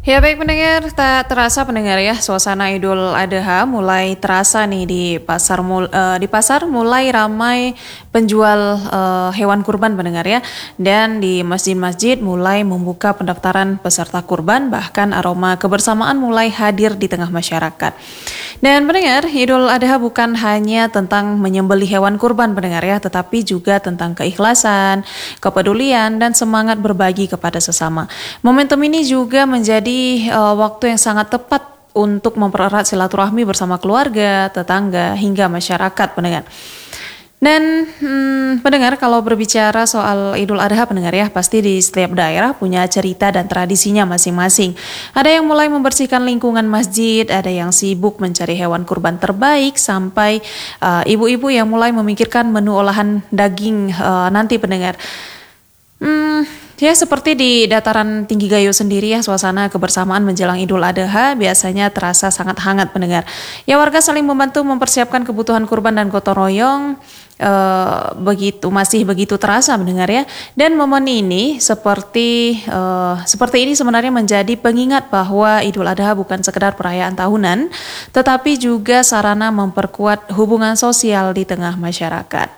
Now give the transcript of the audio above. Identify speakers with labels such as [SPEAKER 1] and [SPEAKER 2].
[SPEAKER 1] Ya baik pendengar, tak terasa pendengar ya suasana Idul Adha mulai terasa nih di pasar mulai ramai penjual hewan kurban pendengar ya, dan di masjid-masjid mulai membuka pendaftaran peserta kurban, bahkan aroma kebersamaan mulai hadir di tengah masyarakat. Dan pendengar, Idul Adha bukan hanya tentang menyembelih hewan kurban pendengar ya, tetapi juga tentang keikhlasan, kepedulian, dan semangat berbagi kepada sesama. Momentum ini juga menjadi waktu yang sangat tepat untuk mempererat silaturahmi bersama keluarga, tetangga, hingga masyarakat pendengar. Dan pendengar, kalau berbicara soal Idul Adha pendengar ya, pasti di setiap daerah punya cerita dan tradisinya masing-masing. Ada yang mulai membersihkan lingkungan masjid, ada yang sibuk mencari hewan kurban terbaik, sampai ibu-ibu yang mulai memikirkan menu olahan daging nanti pendengar. Ya seperti di dataran tinggi Gayo sendiri ya, suasana kebersamaan menjelang Idul Adha biasanya terasa sangat hangat pendengar. Ya warga saling membantu mempersiapkan kebutuhan kurban dan gotong royong masih begitu terasa mendengar ya. Dan momen ini seperti ini sebenarnya menjadi pengingat bahwa Idul Adha bukan sekedar perayaan tahunan, tetapi juga sarana memperkuat hubungan sosial di tengah masyarakat.